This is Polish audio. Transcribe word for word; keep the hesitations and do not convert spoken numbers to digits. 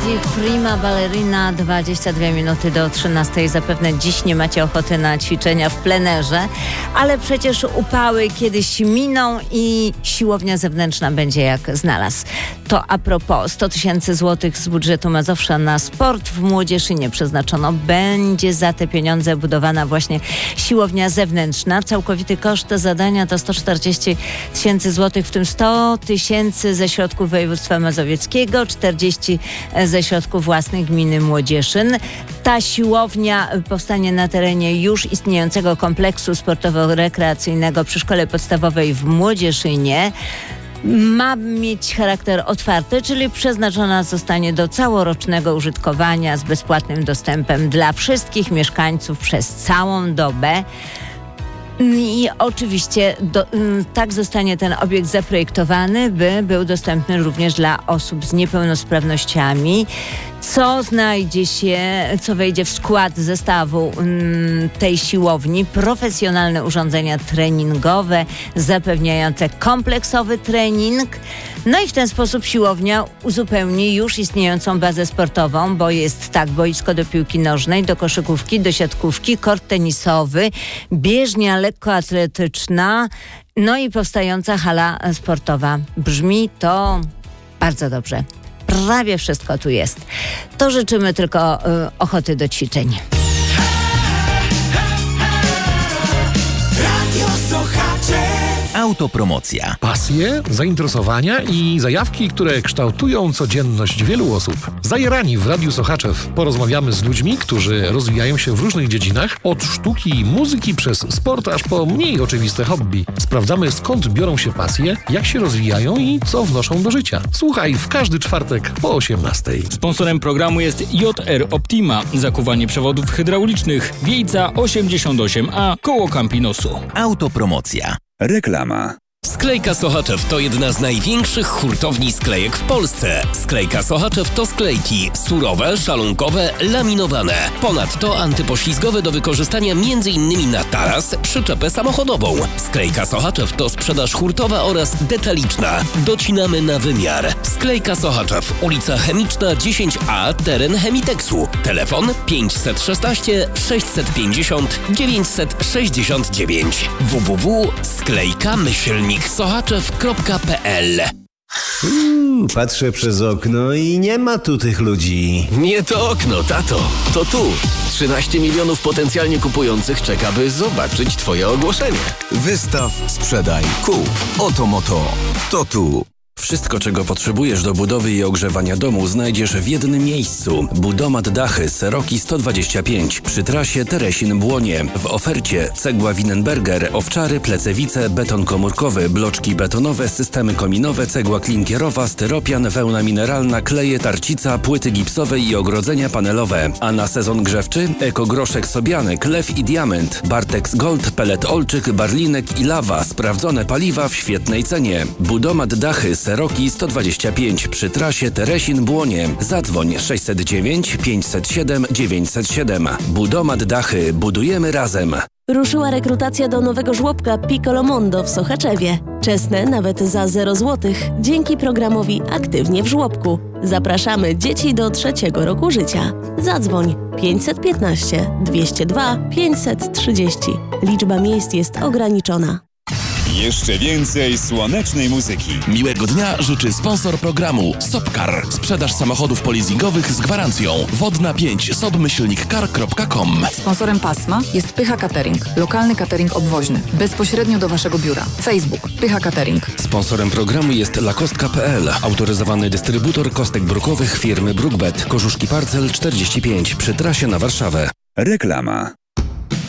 Di Prima Ballerina, dwadzieścia dwie minuty do trzynastej. Zapewne dziś nie macie ochoty na ćwiczenia w plenerze, ale przecież upały kiedyś miną i siłownia zewnętrzna będzie jak znalazł. To a propos, sto tysięcy złotych z budżetu Mazowsza na sport w Młodzieszynie przeznaczono. Będzie za te pieniądze budowana właśnie siłownia zewnętrzna. Całkowity koszt zadania to sto czterdzieści tysięcy złotych, w tym sto tysięcy ze środków województwa mazowieckiego, czterdzieści ze środków własnych gminy Młodzieszyn. Ta siłownia powstanie na terenie już istniejącego kompleksu sportowo-rekreacyjnego przy szkole podstawowej w Młodzieszynie. Ma mieć charakter otwarty, czyli przeznaczona zostanie do całorocznego użytkowania z bezpłatnym dostępem dla wszystkich mieszkańców przez całą dobę. I oczywiście do, tak zostanie ten obiekt zaprojektowany, by był dostępny również dla osób z niepełnosprawnościami. Co znajdzie się, co wejdzie w skład zestawu mm, tej siłowni? Profesjonalne urządzenia treningowe zapewniające kompleksowy trening. No i w ten sposób siłownia uzupełni już istniejącą bazę sportową, bo jest tak boisko do piłki nożnej, do koszykówki, do siatkówki, kort tenisowy, bieżnia lekkoatletyczna, no i powstająca hala sportowa. Brzmi to bardzo dobrze. Prawie wszystko tu jest. To życzymy tylko y, ochoty do ćwiczeń. Radio Sochaczew. Autopromocja. Pasje, zainteresowania i zajawki, które kształtują codzienność wielu osób. Zajarani w Radiu Sochaczew porozmawiamy z ludźmi, którzy rozwijają się w różnych dziedzinach, od sztuki i muzyki przez sport aż po mniej oczywiste hobby. Sprawdzamy, skąd biorą się pasje, jak się rozwijają i co wnoszą do życia. Słuchaj w każdy czwartek po osiemnastej. Sponsorem programu jest J R Optima, zakuwanie przewodów hydraulicznych, Wiejca osiemdziesiąt osiem A, koło Campinosu. Autopromocja. Reklama. Sklejka Sochaczew to jedna z największych hurtowni sklejek w Polsce. Sklejka Sochaczew to sklejki surowe, szalunkowe, laminowane. Ponadto antypoślizgowe do wykorzystania m.in. na taras, przyczepę samochodową. Sklejka Sochaczew to sprzedaż hurtowa oraz detaliczna. Docinamy na wymiar. Sklejka Sochaczew, ulica Chemiczna dziesięć A, teren Chemiteksu. Telefon pięćset szesnaście sześćset pięćdziesiąt dziewięćset sześćdziesiąt dziewięć. w w w kropka sklejka myślnik sochaczew kropka p l. Uuu, patrzę przez okno i nie ma tu tych ludzi. Nie to okno, tato, to tu. trzynaście milionów potencjalnie kupujących czeka, by zobaczyć twoje ogłoszenie. Wystaw, sprzedaj, kup. Oto moto. To tu. Wszystko, czego potrzebujesz do budowy i ogrzewania domu, znajdziesz w jednym miejscu. Budomat Dachy Seroki sto dwadzieścia pięć przy trasie Teresin-Błonie. W ofercie cegła Winenberger, owczary, plecewice, beton komórkowy, bloczki betonowe, systemy kominowe, cegła klinkierowa, styropian, wełna mineralna, kleje, tarcica, płyty gipsowe i ogrodzenia panelowe. A na sezon grzewczy ekogroszek Sobianek, lew i diament, Bartex Gold, pelet olczyk, barlinek i lawa. Sprawdzone paliwa w świetnej cenie. Budomat Dachy Seroki sto dwadzieścia pięć przy trasie Teresin-Błonie. Zadzwoń sześćset dziewięć pięćset siedem dziewięćset siedem. Budomat Dachy. Budujemy razem. Ruszyła rekrutacja do nowego żłobka Piccolo Mondo w Sochaczewie. Czesne nawet za zero złotych dzięki programowi Aktywnie w żłobku. Zapraszamy dzieci do trzeciego roku życia. Zadzwoń pięćset piętnaście dwieście dwa pięćset trzydzieści. Liczba miejsc jest ograniczona. Jeszcze więcej słonecznej muzyki. Miłego dnia życzy sponsor programu Sopcar. Sprzedaż samochodów polizingowych z gwarancją. Wodna pięć sob myślnik car kropka com. Sponsorem pasma jest Pycha Catering. Lokalny catering obwoźny. Bezpośrednio do waszego biura. Facebook Pycha Catering. Sponsorem programu jest lakostka kropka p l. Autoryzowany dystrybutor kostek brukowych firmy Brookbet. Korzuszki Parcel czterdzieści pięć przy trasie na Warszawę. Reklama.